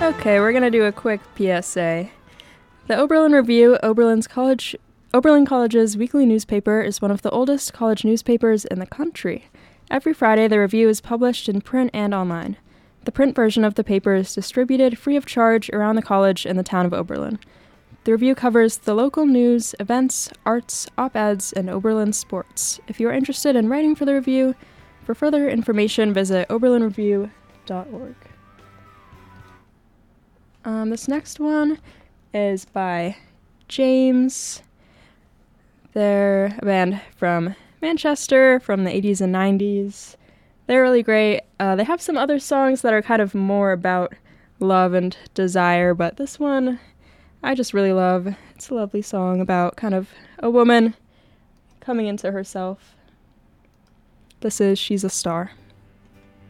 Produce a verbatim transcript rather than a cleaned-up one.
Okay, we're gonna do a quick P S A. The Oberlin Review, Oberlin's College, Oberlin College's weekly newspaper, is one of the oldest college newspapers in the country. Every Friday, the review is published in print and online. The print version of the paper is distributed free of charge around the college and the town of Oberlin. The review covers the local news, events, arts, op-eds, and Oberlin sports. If you are interested in writing for the review, for further information, visit oberlin review dot org. Um, this next one is by James. They're a band from Manchester from the eighties and nineties. They're really great. Uh, they have some other songs that are kind of more about love and desire, but this one I just really love. It's a lovely song about kind of a woman coming into herself. This is She's a Star.